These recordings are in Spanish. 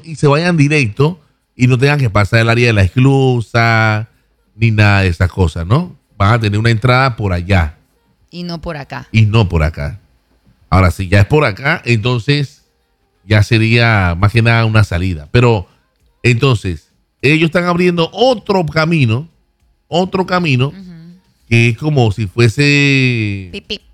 y se vayan directo y no tengan que pasar el área de la esclusa ni nada de esas cosas, ¿no? Van a tener una entrada por allá. Y no por acá. Y no por acá. Ahora, si ya es por acá, entonces ya sería más que nada una salida. Pero entonces, ellos están abriendo otro camino, que es como si fuese Pip, pip.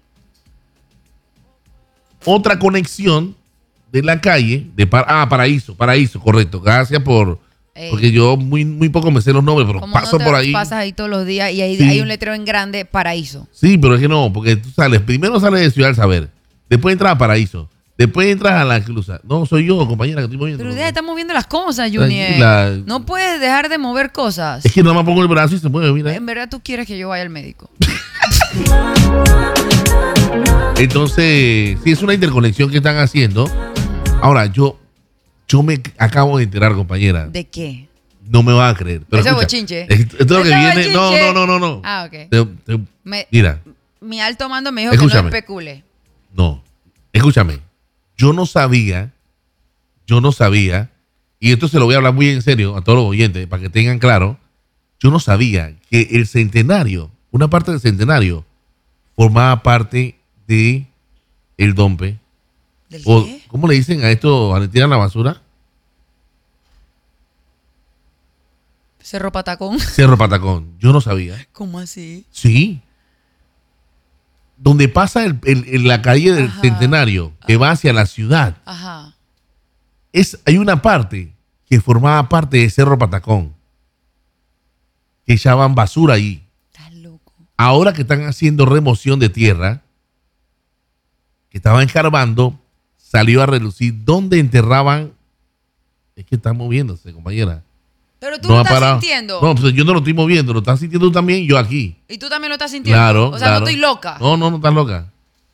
otra conexión de la calle de Paraíso, correcto. Gracias porque yo muy poco me sé los nombres, pero Como paso no te por ahí. pasas ahí todos los días y ahí Sí. hay un letrero en grande, Paraíso. Sí, pero es que no, porque tú primero sales de Ciudad del Saber, después entras a Paraíso, después entras a la Esclusa. No, soy yo, compañera, que estoy moviendo. Pero deja de estar moviendo las cosas, Junior. Tranquila. No puedes dejar de mover cosas. Es que no me pongo el brazo y se mueve, mira. En verdad tú quieres que yo vaya al médico. Entonces, sí, es una interconexión que están haciendo. Ahora, yo me acabo de enterar, compañera. ¿De qué? No me vas a creer. Pero Ese escucha, bochinche. esto es lo que Ese viene. bochinche. No. Ah, ok. Me- Mira, Mi alto mando me dijo Escúchame. que no especule. no. Escúchame. Yo no sabía, y esto se lo voy a hablar muy en serio a todos los oyentes, para que tengan claro. Yo no sabía que el centenario, una parte del centenario, formaba parte de el Dompe. ¿Del O, qué? ¿cómo le dicen a esto? ¿A le tiran la basura? Cerro Patacón. Cerro Patacón. Yo no sabía. ¿Cómo así? Sí. Donde pasa la calle del Ajá. Centenario, que va hacia la ciudad, Ajá. hay una parte que formaba parte de Cerro Patacón, que echaban basura ahí. Estás loco. Ahora que están haciendo remoción de tierra, que estaban escarbando, salió a relucir dónde enterraban. Es que están moviéndose, compañera. Pero tú No lo ha estás parado. sintiendo. No, pues yo no lo estoy moviendo, lo estás sintiendo tú también, yo aquí. Y tú también lo estás sintiendo. Claro. O sea, claro. no estoy loca. No estás loca.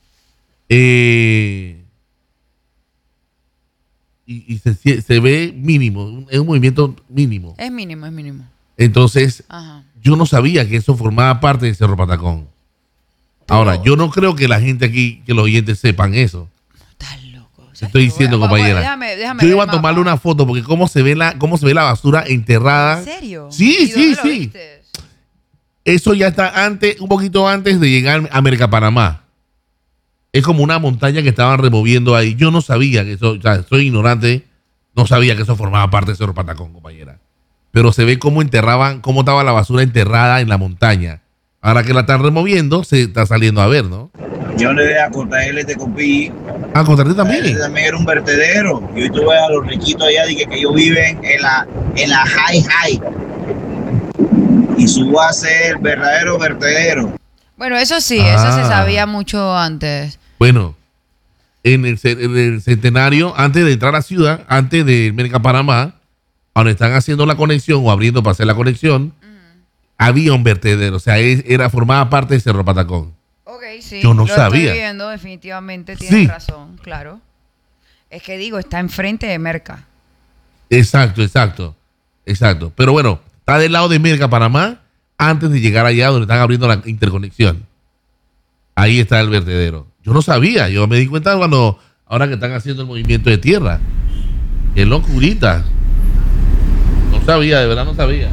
Y se ve mínimo, es un movimiento mínimo. Es mínimo, es mínimo. Entonces, Ajá. yo no sabía que eso formaba parte de Cerro Patacón. Ahora, yo no creo que la gente aquí, que los oyentes sepan eso. Estás loco. O Te sea, estoy yo diciendo, voy a- compañera. Déjame Yo ver iba a el tomarle mapa. una foto porque cómo se ve la basura enterrada. ¿En serio? Sí, ¿Y sí, dónde lo sí. viste? Eso ya está un poquito antes de llegar a Mercapanamá. Es como una montaña que estaban removiendo ahí. Yo no sabía que eso, o sea, soy ignorante, no sabía que eso formaba parte de Cerro Patacón, compañera. Pero se ve cómo estaba la basura enterrada en la montaña. Ahora que la están removiendo, se está saliendo a ver, ¿no? Yo le dejé a Cortael este compí. Ah, contraté también. Ese también era un vertedero. Y hoy tú ves a los riquitos allá que ellos viven en la high. Y su base es el verdadero vertedero. Bueno, eso sí, eso se Ah. sabía mucho antes. Bueno, en el centenario, antes de entrar a la ciudad, antes de Mercapanamá, donde están haciendo la conexión o abriendo para hacer la conexión, había un vertedero. O sea, formaba parte de Cerro Patacón. Ok, sí. Yo no lo sabía. Estoy viendo, definitivamente tienes Sí. razón, claro. Es que digo, está enfrente de Merca. Exacto. Pero bueno, está del lado de Mercapanamá, antes de llegar allá donde están abriendo la interconexión. Ahí está el vertedero. Yo no sabía, yo me di cuenta ahora que están haciendo el movimiento de tierra. Qué locurita. No sabía, de verdad no sabía.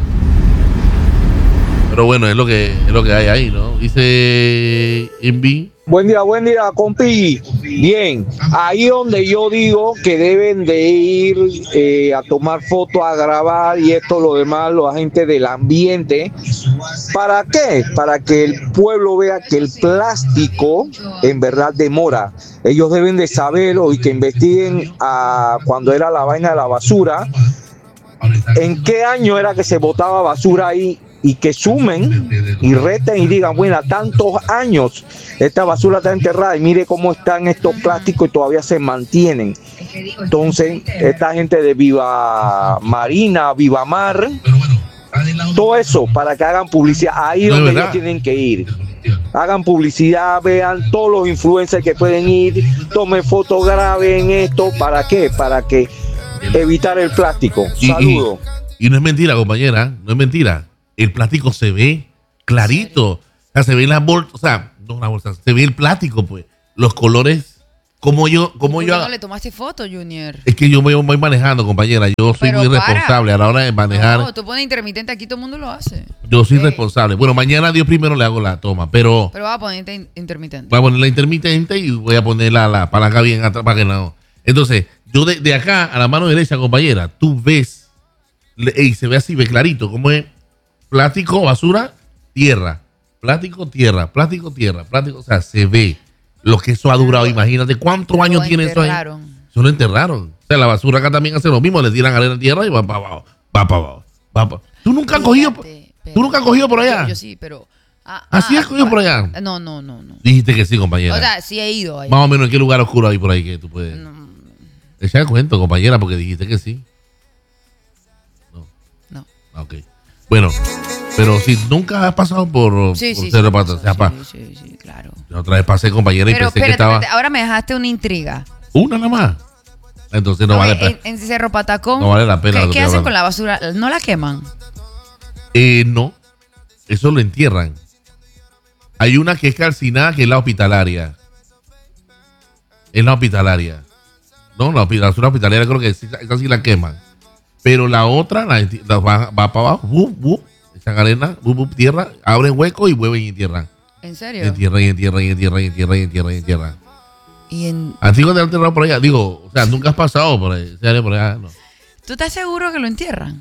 Pero bueno, es lo que hay ahí, ¿no? Dice Envy. Buen día, compi. Bien, ahí donde yo digo que deben de ir a tomar fotos, a grabar y esto, lo demás, los agentes del ambiente. ¿Para qué? Para que el pueblo vea que el plástico en verdad demora. Ellos deben de saberlo y que investiguen cuando era la vaina de la basura, en qué año era que se botaba basura ahí, y que sumen y reten y digan, bueno, tantos años esta basura está enterrada y mire cómo están estos plásticos y todavía se mantienen. Entonces, esta gente de Viva Marina, Viva Mar, todo eso para que hagan publicidad. Ahí es No, es donde verdad. ellos tienen que ir. Hagan publicidad, vean todos los influencers que pueden ir, tomen fotos, graben esto. ¿Para qué? Para que evitar el plástico. Saludos. Y no es mentira, compañera, no es mentira. El plástico se ve clarito. O sea, se ve las bolsas, o sea, no las bolsas, se ve el plástico, pues. Los colores Como yo no le tomaste foto, Junior? es que yo voy manejando, compañera. Yo soy Pero muy para. responsable a la hora de manejar. No, tú pones intermitente, aquí todo el mundo lo hace. Yo soy Ey. responsable. Bueno, mañana Dios primero le hago la toma, pero Pero vas a poner intermitente. voy a poner la intermitente y voy a poner la palanca bien atrás para que no. Entonces, yo de acá a la mano derecha, compañera, tú ves, y se ve así, ve clarito, cómo es plástico, basura, tierra, plástico, tierra, plástico, tierra, plástico, o sea, se ve lo que eso ha durado. Imagínate cuántos años Lo tiene eso ahí. enterraron. Eso lo enterraron. O sea, la basura acá también hace lo mismo, le tiran arena en tierra y va para abajo, va para abajo, va para. ¿Tú nunca has cogido? Fíjate, ¿Tú nunca has cogido por allá? Yo sí, pero... ¿Así has cogido por allá? No. Dijiste que sí, compañera. O sea, sí he ido ahí. Más o menos en qué lugar oscuro hay por ahí que tú puedes. Echa el cuento, compañera, porque dijiste que sí. No. Ah, ok. Bueno, pero si nunca has pasado por Sí, Cerro Patas, sí, claro. yo otra vez pasé, compañera, y Pero pensé que estaba ahora me dejaste una intriga. una nada más. Entonces no vale, En Cerro Patacón, no vale la pena. lo ¿qué que hacen hablando. con la basura? ¿No la queman? No, eso lo entierran. Hay una que es calcinada, que es la hospitalaria. Es la hospitalaria. No, la basura hospitalaria creo que esa sí la queman. Pero la otra la va para abajo, echan arena, tierra, abren hueco y vuelven y entierran. ¿En serio? Entierran, entierran. Y en... Antiguo te han enterrado por allá. Digo, o sea, nunca has pasado por ahí. Por allá, no. ¿Tú estás seguro que lo entierran?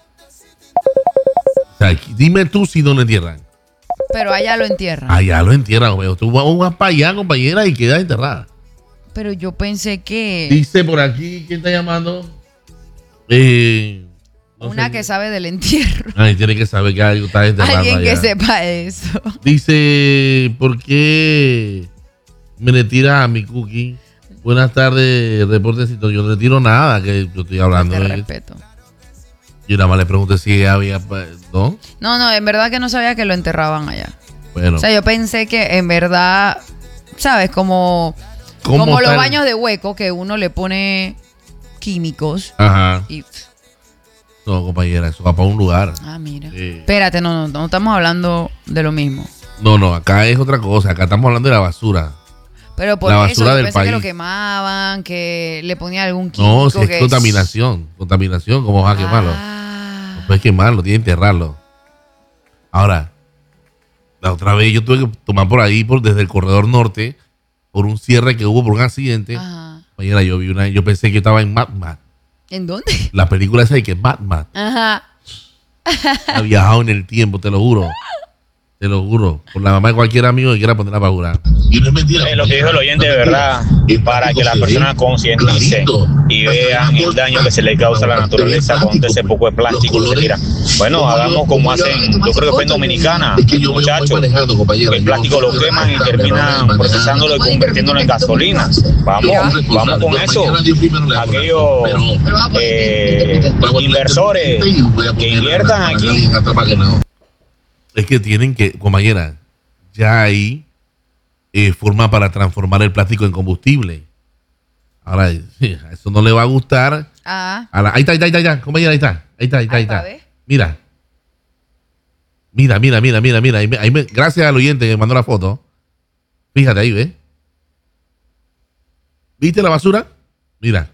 O sea, dime tú si no lo entierran. Pero allá lo entierran. Allá lo entierran, güey. Tú vas para allá, compañera, y quedas enterrada. Pero yo pensé que... Dice por aquí, ¿quién está llamando? No una sé. que sabe del entierro. Ay, tiene que saber que algo está enterrado Alguien que allá. sepa eso. Dice, ¿por qué me le tiras a mi cookie? Buenas tardes, reportecito. Yo no le tiro nada, que yo estoy hablando. Te respeto. Yo nada más le pregunté si había... ¿No? No, en verdad que no sabía que lo enterraban allá. Bueno. O sea, yo pensé que en verdad, ¿sabes? Como ¿Cómo los tal? baños de hueco que uno le pone químicos Ajá. y... No, compañera, eso va para un lugar. Ah, mira. Sí. Espérate, no estamos hablando de lo mismo. No, acá es otra cosa. Acá estamos hablando de la basura. Pero por La eso basura yo del pensé que lo país. quemaban, que le ponían algún químico. No, si es que contaminación. Contaminación, ¿cómo vas a quemarlo? Ah. No puedes quemarlo, tienes que enterrarlo. Ahora, la otra vez yo tuve que tomar por ahí, desde el corredor norte, por un cierre que hubo por un accidente. Ajá. Mañana yo pensé que yo estaba en Mad Max. ¿En dónde? La película esa de que Mad Max Ajá. ha viajado en el tiempo, te lo juro. Te lo juro. Por la mamá de cualquier amigo que quiera ponerla para jurar. Y no es mentira. Lo que dijo el oyente de verdad, para que las personas concienticen y vean el daño que se le causa a la naturaleza con todo ese poco de plástico que se tira. Bueno, hagamos como hacen, yo creo que fue en Dominicana, muchachos, el plástico lo queman y terminan procesándolo y convirtiéndolo en gasolina. Vamos con eso. Aquellos inversores que inviertan aquí. Es que tienen que, compañera, ya hay forma para transformar el plástico en combustible. Ahora, a eso no le va a gustar. Ah. Ahí está, compañera, ahí está. Ahí va, ¿ves? Mira. Gracias al oyente que me mandó la foto. Fíjate ahí, ¿ves? ¿Viste la basura? Mira.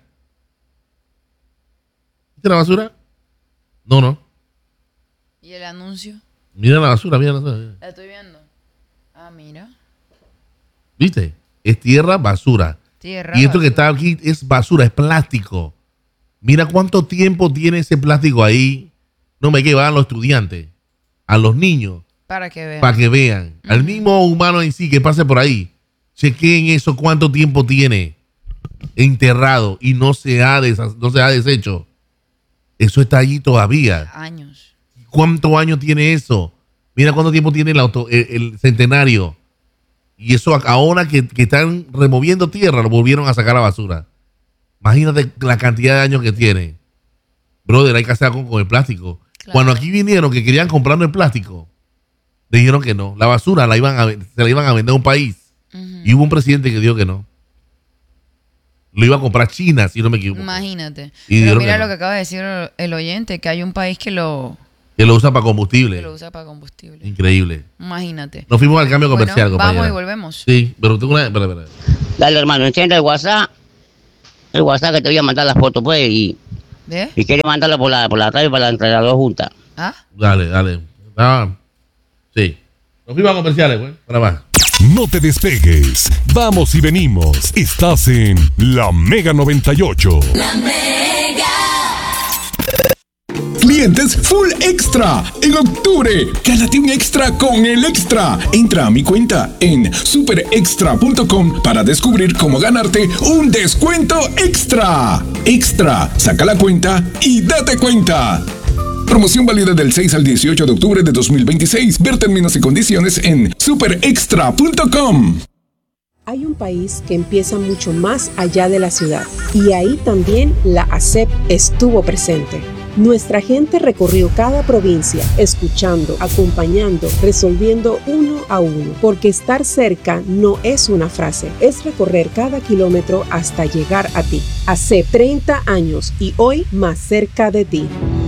¿Viste la basura? No. ¿Y el anuncio? Mira la basura. La estoy viendo. Ah, mira. ¿Viste? Es tierra, basura. Tierra. Y esto que está aquí es basura, es plástico. Mira cuánto tiempo tiene ese plástico ahí. No me que van a los estudiantes, a los niños, Para que vean. para que vean. Al mismo humano en sí que pase por ahí. Chequen eso, cuánto tiempo tiene enterrado y no se ha deshecho. Eso está allí todavía. Años. ¿Cuántos años tiene eso? Mira cuánto tiempo tiene el centenario. Y eso ahora que están removiendo tierra, lo volvieron a sacar a la basura. Imagínate la cantidad de años que tiene. Brother, hay que hacer algo con el plástico. Claro. Cuando aquí vinieron que querían comprarnos el plástico, dijeron que no. La basura se la iban a vender a un país. Ujú. Y hubo un presidente que dijo que no. Lo iba a comprar China, si no me equivoco. Imagínate. Y Pero dijeron mira que no. lo que acaba de decir el oyente, que hay un país que lo Que lo usa para combustible. Que lo usa para combustible. Increíble. Imagínate. Nos fuimos al cambio comercial, compañera. Vamos y volvemos. Sí, pero tengo una... Espera. Dale, hermano, enciende el WhatsApp que te voy a mandar las fotos, pues, y quiere mandarla por la radio para entre las dos juntas. ¿Ah? Dale. Sí. Nos fuimos a comerciales, pues, para más. No te despegues. Vamos y venimos. Estás en La Mega 98. La Mega. Clientes Full Extra. En octubre, gánate un extra con el extra. Entra a mi cuenta en superextra.com para descubrir cómo ganarte un descuento extra. Extra, saca la cuenta y date cuenta. Promoción válida del 6 al 18 de octubre de 2026. Ver términos y condiciones en superextra.com. Hay un país que empieza mucho más allá de la ciudad y ahí también la ASEP estuvo presente. Nuestra gente recorrió cada provincia, escuchando, acompañando, resolviendo uno a uno, porque estar cerca no es una frase, es recorrer cada kilómetro hasta llegar a ti. ASEP, 30 años y hoy más cerca de ti.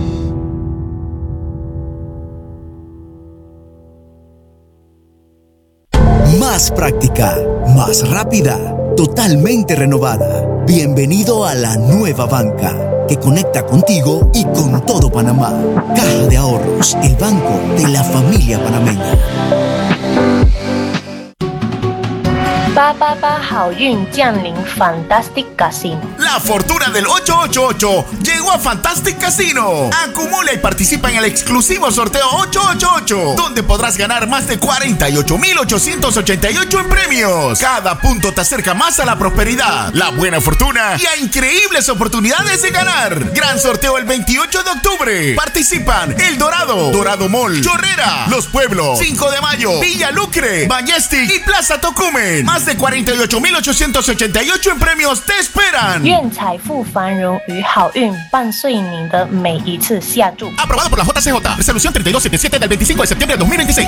Más práctica, más rápida, totalmente renovada. Bienvenido a la nueva banca, que conecta contigo y con todo Panamá. Caja de Ahorros, el banco de la familia panameña. 888好运降临 Fantastic Casino. La fortuna del 888 llegó a Fantastic Casino. Acumula y participa en el exclusivo sorteo 888, donde podrás ganar más de 48,888 en premios. Cada punto te acerca más a la prosperidad, la buena fortuna y a increíbles oportunidades de ganar. Gran sorteo el 28 de octubre. Participan El Dorado, Dorado Mall, Chorrera, Los Pueblos, 5 de Mayo, Villa Lucre, Majestic y Plaza Tocumen. Más de 48,888 en premios te esperan. 愿财富繁荣与好运伴随您的每一次下注。 Aprobado por la JCJ. Resolución 3277 del 25 de septiembre de 2026.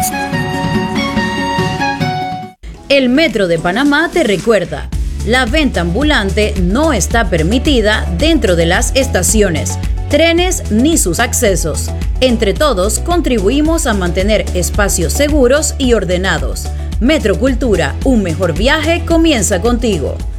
El Metro de Panamá te recuerda: la venta ambulante no está permitida dentro de las estaciones, trenes ni sus accesos. Entre todos contribuimos a mantener espacios seguros y ordenados. Metro Cultura, un mejor viaje comienza contigo.